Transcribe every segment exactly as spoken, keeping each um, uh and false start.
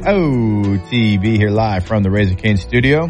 O T B here live from the Razor Cane studio.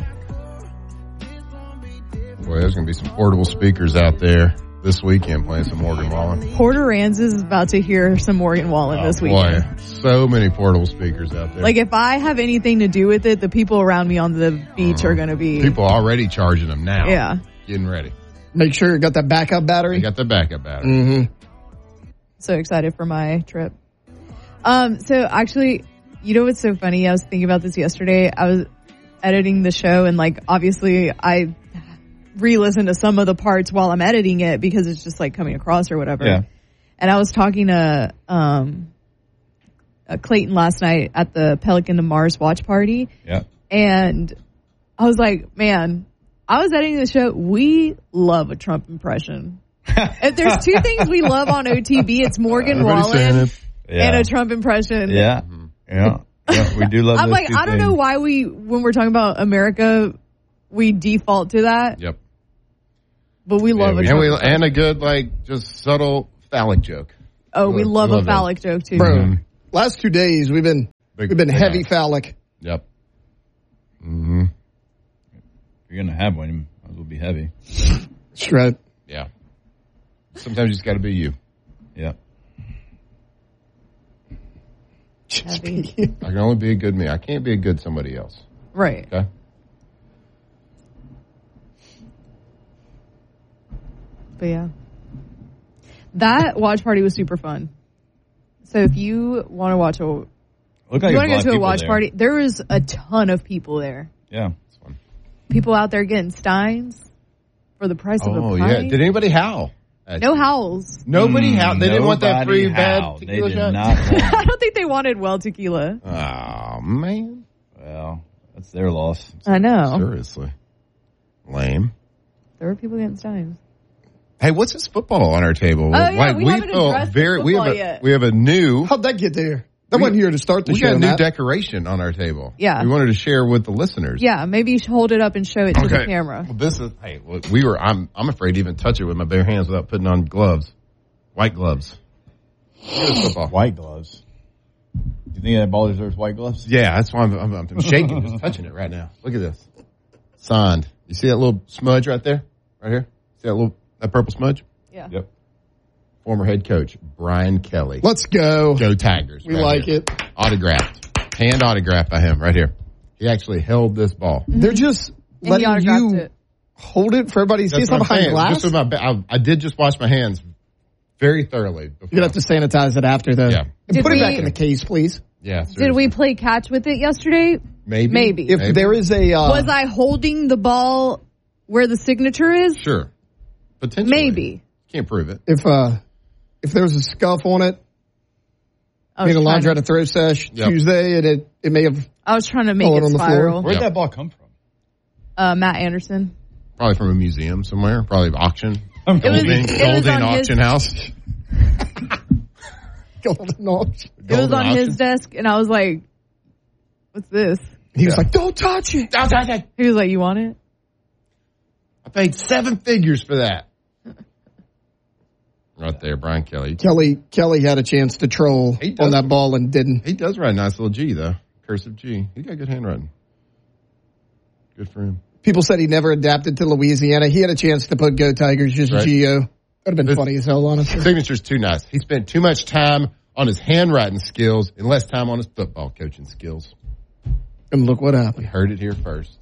Boy, there's going to be some portable speakers out there this weekend playing some Morgan Wallen. Porter Rands is about to hear some Morgan Wallen oh, this weekend. Boy, so many portable speakers out there. Like, if I have anything to do with it, the people around me on the beach uh, are going to be... People already charging them now. Yeah. Getting ready. Make sure you got that backup battery. You got the backup battery. Mm-hmm. So excited for my trip. Um, so actually, you know what's so funny? I was thinking about this yesterday. I was editing the show, and like, obviously I re-listen to some of the parts while I'm editing it because it's just like coming across or whatever. Yeah. And I was talking to, um, uh, Clayton last night at the Pelican to Mars watch party. Yeah. And I was like, man, I was editing the show. We love a Trump impression. If there's two things we love on O T B, it's Morgan Wallen yeah. and a Trump impression. Yeah. Yeah. Yeah. We do love I'm those like, two I don't things. know why we, when we're talking about America, we default to that. Yep. But we love yeah, a and, Trump we, impression. and a good, like, just subtle phallic joke. Oh, we, we love, love a phallic it. joke, too. Bro, mm-hmm. last two days we've been big, we've been big heavy night. phallic. Yep. Mm-hmm. If you're going to have one, you might as well be heavy. That's right. Yeah. Sometimes you just got to be you. Yeah. Heavy. I can only be a good me. I can't be a good somebody else. Right. Okay? But yeah. That watch party was super fun. So if you want to watch a, Look if like you want to a go to a lot watch of people party, there was a ton of people there. there. Yeah. That's fun. People out there getting steins for the price of a Oh, pint. yeah. Did anybody howl? No howls. Nobody Mm, howled. They didn't want that free nobody bad howled. They tequila did shot? not want I don't think they wanted well tequila. Oh, man. Well, that's their loss. I know. Seriously. Lame. There were people getting steins. Hey, what's this football on our table? Oh, yeah, like, we haven't feel addressed very, the we have football a, yet. We have a new... How'd that get there? That We- wasn't here to start the we show, got a new Matt. decoration on our table. Yeah. We wanted to share with the listeners. Yeah, maybe you should hold it up and show it to the camera. Well, this is, hey, well, we were, I'm, I'm afraid to even touch it with my bare hands without putting on gloves. White gloves. Look at this football. White gloves. Do you think that ball deserves white gloves? Yeah, that's why I'm, I'm, I'm shaking just touching it right now. Look at this. Signed. You see that little smudge right there? Right here? See that little, that purple smudge? Yeah. Yep. Former head coach, Brian Kelly. Let's go. Go Tigers. We right like here. it. Autographed. Hand autographed by him right here. He actually held this ball. They're just And he letting autographed you it. hold it for everybody to see. That's It's not what I'm behind saying. glass. Just with my, ba- I, I did just wash my hands very thoroughly. Before. You're going to have to sanitize it after, though. Yeah. And Did put we- it back in the case, please. Yeah. Did seriously. we play catch with it yesterday? Maybe. Maybe. If Maybe. there is a... Uh, Was I holding the ball where the signature is? Sure. Potentially. Maybe. Can't prove it. If uh, if there was a scuff on it, I was, being a trying laundry to, at a throw sesh Yep. Tuesday, and it, it may have... I was trying to make Hold it on the floor. spiral. Where'd Yep. that ball come from? Uh, Matt Anderson. Probably from a museum somewhere. Probably auction. It was- Golding, it was Golding on his- auction house. Golden Arch. It was Golding on auction. his desk, and I was like, what's this? He was Yeah. like, don't touch it. Don't touch it. He was like, you want it? I paid seven figures for that. Right there, Brian Kelly. Kelly Kelly had a chance to troll He does. on that ball and didn't. He does write a nice little G, though. Cursive G. He got good handwriting. Good for him. People said he never adapted to Louisiana. He had a chance to put Go Tigers, just Right. G O. That would have been This- funny as hell, honestly. Signature's too nice. He spent too much time on his handwriting skills and less time on his football coaching skills. And look what We happened. heard it here first.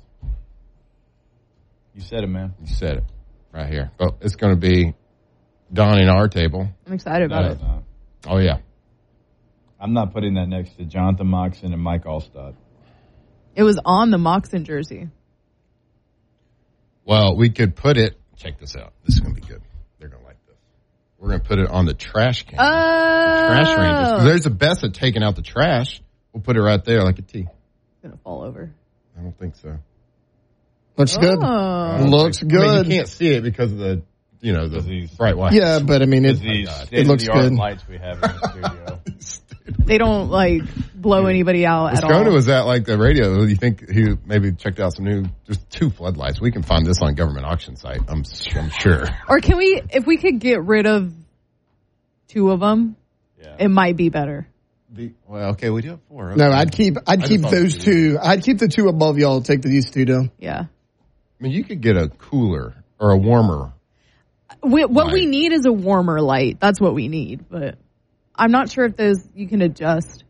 You said it, man. You said it right here. But it's going to be donning our table. I'm excited about No, it. it's not. Oh, yeah. I'm not putting that next to Jonathan Moxon and Mike Allstott. It was on the Moxon jersey. Well, we could put it. Check this out. This is going to be good. They're going to like this. We're going to put it on the trash can. Oh. Trash ranges. 'Cause there's the best at taking out the trash. We'll put it right there like a T. It's going to fall over. I don't think so. Looks good. Oh. I don't Looks think- I mean, good. you can't see it because of the, you know, the Disease. bright white. Yeah, but I mean, it, These it looks state-of-the-art good. lights we have in the studio. They don't, like, blow anybody out at Moscona all. was at like the radio. You think he maybe checked out some new, just two floodlights. We can find this on government auction site. I'm, I'm sure. Or can we, if we could get rid of two of them, Yeah. it might be better. the well, okay, we do have four. Okay. No, I'd keep I'd I keep just those thought- two. I'd keep the two above y'all. Take these two down. Yeah. I mean, you could get a cooler or a warmer. We, what Light. we need is a warmer light. That's what we need. But I'm not sure if those you can adjust.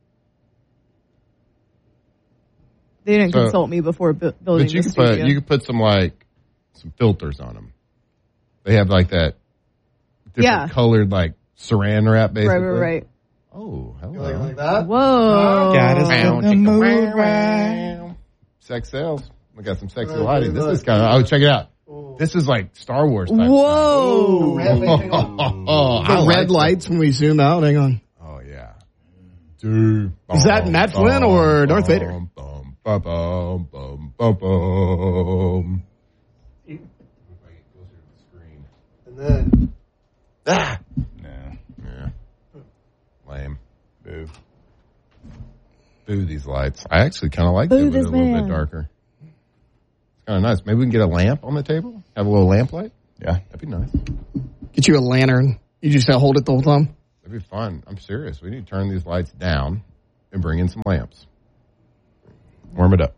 They didn't So- consult me before bu- building But you the could put studio. you could put some like some filters on them. They have like that different Yeah. colored like saran wrap, basically. right, right, right. Oh, hello. Like, like that. Whoa. Got us Wow, in the chicken, mood wow, right. wow. Sex sells. We got some sexy Right, lighting. This look. is kind of. Oh, check it out. This is like Star Wars type Whoa. stuff. Oh, I The like red that. lights when we zoom out. Hang on. Oh yeah. Dude. Is that Matt Flynn or Darth Vader? Bum, bum, bum, bum, bum, bum, bum. And then Ah. No. Yeah. Lame. Boo. Boo these lights. I actually kind of like Boo them with it a this little man. bit darker. It's kind of nice. Maybe we can get a lamp on the table. Have a little lamp light. Yeah. That'd be nice. get you a lantern. You just uh, hold it the whole time. That'd be fun. I'm serious. We need to turn these lights down and bring in some lamps. Warm it up.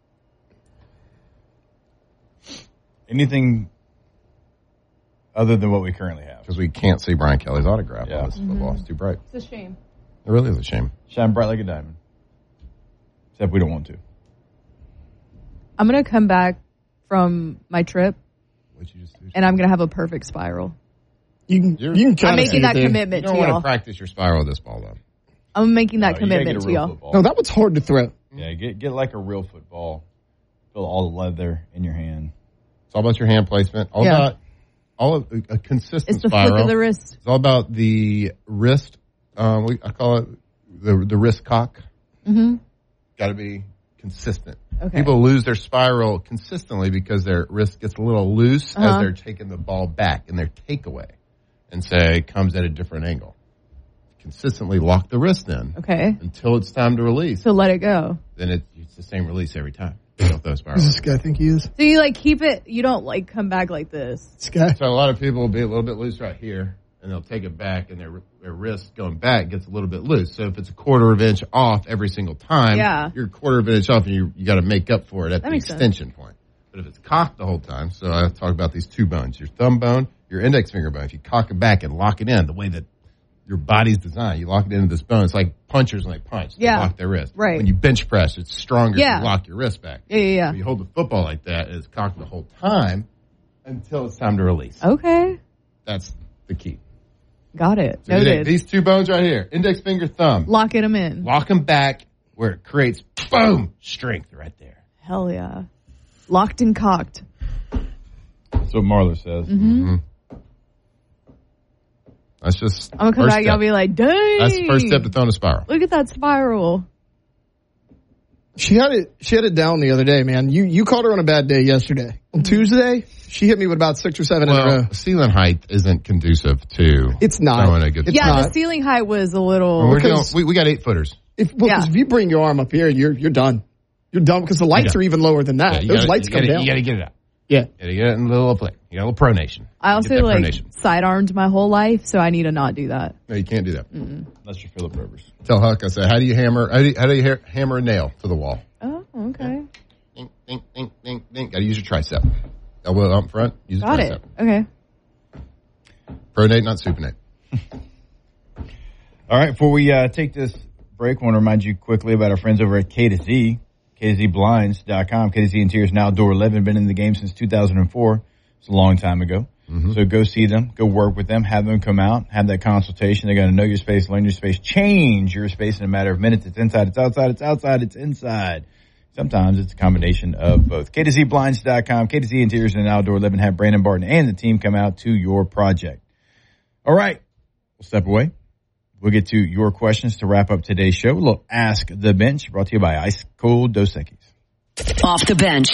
Anything other than what we currently have. Because we can't see Brian Kelly's autograph Yeah. on this football. It's too bright. It's a shame. It really is a shame. Shine bright like a diamond. Except we don't want to. I'm going to come back from my trip, What'd you just do? and I'm going to have a perfect spiral. You can You're- you can I'm kind of making that You commitment don't to want to y'all. practice your spiral with this ball, though. I'm making that No, you gotta commitment get a to real y'all. football. No, that one's hard to throw. Yeah, get get like a real football. Feel all the leather in your hand. It's all about your hand placement. All Yeah. about all of a, a consistent It's the spiral. flick of the wrist. It's all about the wrist. Um, we, I call it the the wrist cock. Mm-hmm. Got to be consistent. Okay. People lose their spiral consistently because their wrist gets a little loose as Uh-huh. they're taking the ball back, and their takeaway, and say comes at a different angle. Consistently lock the wrist in Okay. until it's time to release. So let it go. Then it, it's the same release every time. You don't throw a spiral. Who's this guy think he is? So you like keep it, you don't like come back like this. This guy. So a lot of people will be a little bit loose right here, and they'll take it back, and their their wrist going back gets a little bit loose. So if it's a quarter of an inch off every single time, Yeah. you're a quarter of an inch off, and you you got to make up for it at That the makes sense. extension point. But if it's cocked the whole time, so I talk about these two bones, your thumb bone, your index finger bone. If you cock it back and lock it in the way that your body's designed, you lock it into this bone. It's like punchers when they punch. They Yeah. lock their wrist. Right. When you bench press, it's stronger Yeah. if you lock your wrist back. Yeah, yeah, yeah. So you hold the football like that, and it's cocked the whole time until it's time to release. Okay. That's the key. Got it. So you take Noted. these two bones right here, index finger, thumb, Locking them in. lock them back where it creates, boom, strength right there. Hell yeah. Locked and cocked. That's what Marler says. Mm-hmm. That's just I'm gonna come first back. step. Y'all be like, dang. That's the first step to throwing a spiral. Look at that spiral. She had it. She had it down the other day, man. You you caught her on a bad day yesterday. On Tuesday, she hit me with about six or seven in a row. Well, ceiling height isn't conducive to It's not. throwing a good It's yeah, spiral. the not. ceiling height was a little. We're doing, because- we, we got eight footers. If well, 'cause Yeah. if you bring your arm up here, you're you're done. You're done because the lights Yeah. are even lower than that. Yeah, you Those gotta, lights you come gotta, down. You got to get it out. yeah. You got to get it in a little flick. You got a little pronation. I also Get that like pronation. sidearmed my whole life, so I need to not do that. No, you can't do that. That's your Philip Rivers. Tell Huck, I said, how do you hammer? How do you, how do you ha- hammer a nail to the wall? Oh, okay. Ding, ding, ding, ding, ding. Got to use your tricep. Elbow out in front. Use Got your tricep. it. Okay. Pronate, not supinate. All right, before we uh, take this break, I want to remind you quickly about our friends over at K to Z, K to Z Blinds dot com. K to Z Interiors and Outdoor Living, been in the game since two thousand four. It's a long time ago. Mm-hmm. So go see them, go work with them, have them come out, have that consultation. They're going to know your space, learn your space, change your space in a matter of minutes. It's inside, it's outside, it's outside, it's inside. Sometimes it's a combination of both. K to Z Blinds dot com, K to Z Interiors and Outdoor Living, have Brandon Barton and the team come out to your project. All right, we'll step away. We'll get to your questions to wrap up today's show. We'll ask the bench, brought to you by Ice Cold Dos Equis. Off the bench.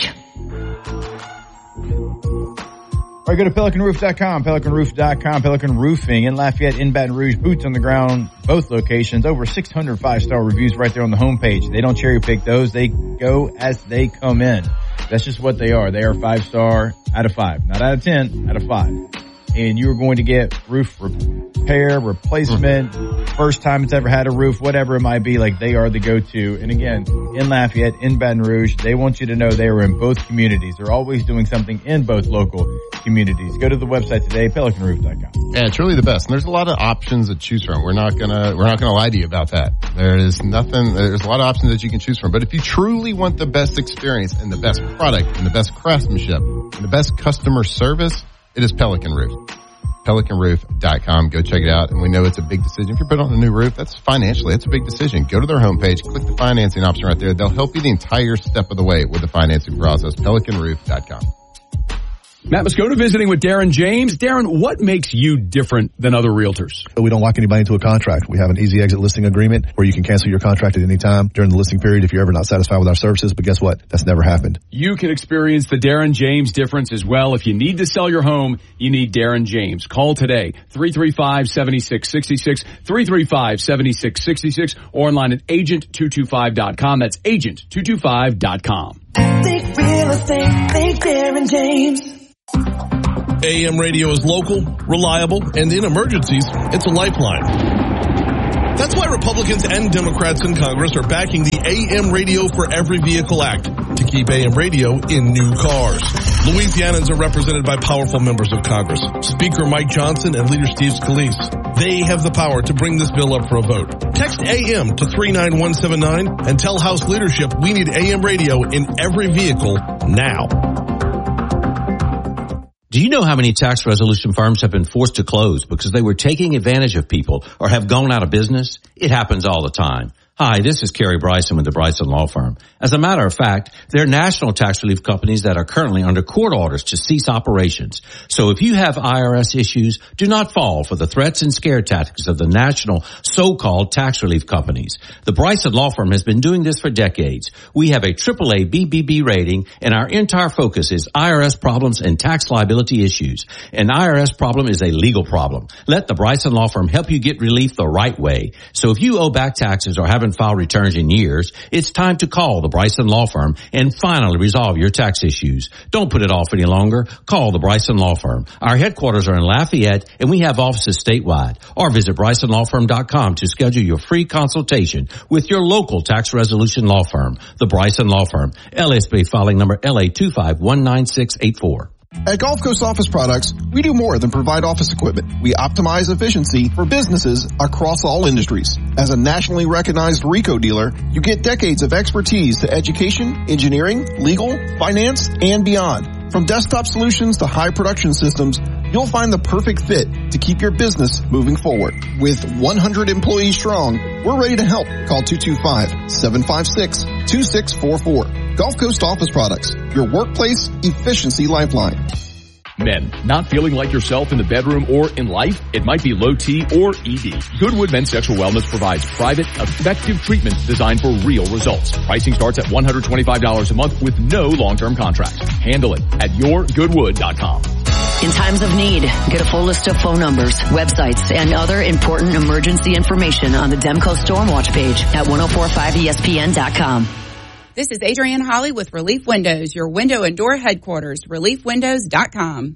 All right, go to Pelican Roof dot com, Pelican Roof dot com, Pelican Roofing in Lafayette, in Baton Rouge, boots on the ground, both locations, over six hundred five-star reviews right there on the homepage. They don't cherry pick those. They go as they come in. That's just what they are. They are five-star out of five. Not out of ten, out of five. and you're going to get roof repair, replacement, first time it's ever had a roof, whatever it might be, like they are the go-to. And again, in Lafayette, in Baton Rouge, they want you to know they are in both communities. They're always doing something in both local communities. Go to the website today, pelican roof dot com. Yeah, it's really the best. And there's a lot of options to choose from. We're not gonna, we're not gonna lie to you about that. There is nothing, there's a lot of options that you can choose from. But if you truly want the best experience and the best product and the best craftsmanship and the best customer service, it is Pelican Roof. pelican roof dot com. Go check it out. And we know it's a big decision. If you're putting on a new roof, that's financially, that's a big decision. Go to their homepage, click the financing option right there. They'll help you the entire step of the way with the financing process. pelican roof dot com. Matt Moscona visiting with Darren James. Darren, what makes you different than other realtors? We don't lock anybody into a contract. We have an easy exit listing agreement where you can cancel your contract at any time during the listing period if you're ever not satisfied with our services. But guess what? That's never happened. You can experience the Darren James difference as well. If you need to sell your home, you need Darren James. Call today, three three five, seven six six six, three three five, seven six six six, or online at agent two two five dot com. That's agent two two five dot com. Think real estate, think Darren James. A M radio is local, reliable, and in emergencies, it's a lifeline. That's why Republicans and Democrats in Congress are backing the A M Radio for Every Vehicle Act to keep A M radio in new cars. Louisianans are represented by powerful members of Congress, Speaker Mike Johnson and Leader Steve Scalise. They have the power to bring this bill up for a vote. Text A M to three nine one seven nine and tell House leadership we need A M radio in every vehicle now. Do you know how many tax resolution firms have been forced to close because they were taking advantage of people or have gone out of business? It happens all the time. Hi, this is Kerry Bryson with the Bryson Law Firm. As a matter of fact, there are national tax relief companies that are currently under court orders to cease operations. So if you have I R S issues, do not fall for the threats and scare tactics of the national so-called tax relief companies. The Bryson Law Firm has been doing this for decades. We have a triple A B B B rating, and our entire focus is I R S problems and tax liability issues. An I R S problem is a legal problem. Let the Bryson Law Firm help you get relief the right way. So if you owe back taxes or haven't filed returns in years, it's time to call the Bryson Law Firm and finally resolve your tax issues. Don't put it off any longer. Call the Bryson Law Firm. Our headquarters are in Lafayette, and we have offices statewide. Or visit bryson law firm dot com to schedule your free consultation with your local tax resolution law firm. The Bryson Law Firm, L S B filing number L A two five one nine six eight four. At Gulf Coast Office Products, we do more than provide office equipment. We optimize efficiency for businesses across all industries. As a nationally recognized RICO dealer, you get decades of expertise to education, engineering, legal, finance, and beyond. From desktop solutions to high production systems, you'll find the perfect fit to keep your business moving forward. With one hundred employees strong, we're ready to help. Call two two five, seven five six, two six four four. Gulf Coast Office Products, your workplace efficiency lifeline. Men, not feeling like yourself in the bedroom or in life? It might be low T or E D. Goodwood Men's Sexual Wellness provides private, effective treatments designed for real results. Pricing starts at one hundred twenty-five dollars a month with no long-term contracts. Handle it at your goodwood dot com. In times of need, get a full list of phone numbers, websites, and other important emergency information on the Demco Stormwatch page at ten forty-five E S P N dot com. This is Adrienne Holly with Relief Windows, your window and door headquarters, relief windows dot com.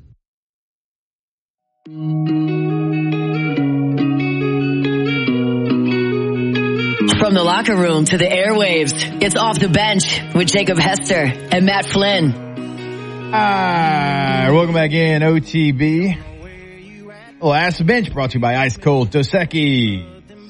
From the locker room to the airwaves, it's Off the Bench with Jacob Hester and Matt Flynn. Hi, welcome back in, O T B. Well, Ask the Bench brought to you by Ice Cold Dos Equis.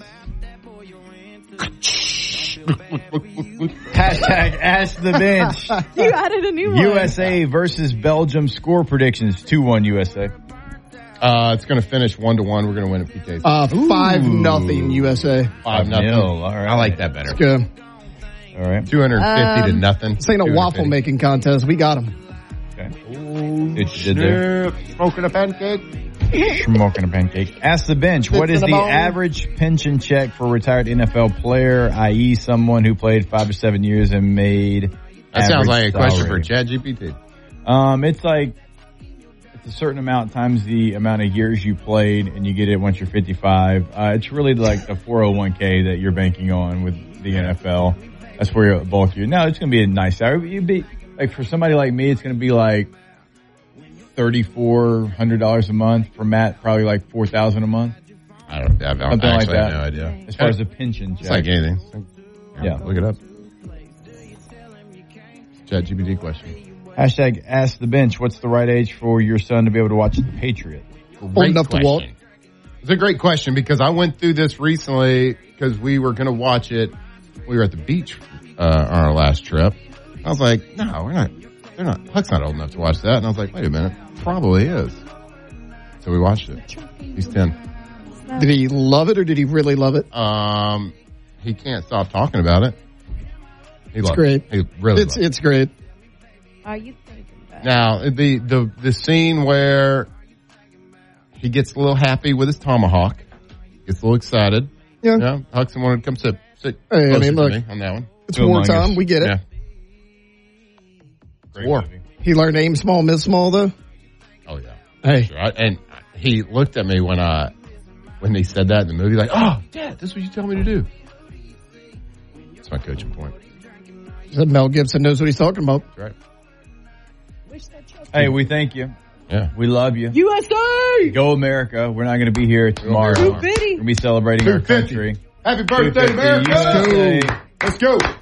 Hashtag Ask the Bench. You added a new one. U S A versus Belgium score predictions. two one U S A. Uh, it's going to finish one to one. We're going to win at P Ks. Uh, five nothing U S A. Five nothing. All right. I like that better. It's good. All right. two hundred fifty Um, to nothing. This ain't a waffle making contest. We got them. Okay. What you did there? Smoking a pancake. Smoking a pancake. Ask the Bench. What is the average pension check for a retired N F L player, that is someone who played five to seven years and made That sounds like a salary? question for ChatGPT. Um, it's like, it's a certain amount times the amount of years you played, and you get it once you're fifty-five. Uh, it's really like the four oh one k that you're banking on with the N F L. That's where you're bulk you. No, it's going to be a nice salary. You'd be, like, for somebody like me, it's going to be like thirty-four hundred dollars a month. For Matt, probably like four thousand dollars a month. I don't have Something like actually that. have no idea. As far as a pension, It's like anything. Yeah. Look it up. Chat G P T question. Hashtag ask the bench. What's the right age for your son to be able to watch The Patriot? Great enough to walk. question. It's a great question because I went through this recently because we were going to watch it. We were at the beach uh, on our last trip. I was like, no, we're not. They're not. Huck's not old enough to watch that. And I was like, wait a minute, probably is. So we watched it. He's ten. Did he love it or did he really love it? Um, he can't stop talking about it. He It's loves great. It. He really It's loves it. it's great. Are you thinking that? Now, the, the, the scene where he gets a little happy with his tomahawk, gets a little excited. Yeah. Yeah. Huck's the one to come sit, sit Hey, I closer mean, to look, me on that one. It's wartime. We get it. Yeah. Great War. movie. He learned aim small, miss small though. Oh, yeah. Hey. Sure. I, and he looked at me when I, when they said that in the movie, like, oh, Dad, this is what you tell me to do. That's my coaching point. Said Mel Gibson knows what he's talking about. That's right. Hey, we thank you. Yeah. We love you. U S A! Go America. We're not going to be here tomorrow. Two We're going to be celebrating our country. Happy birthday, two fifty America! U S A. Let's go.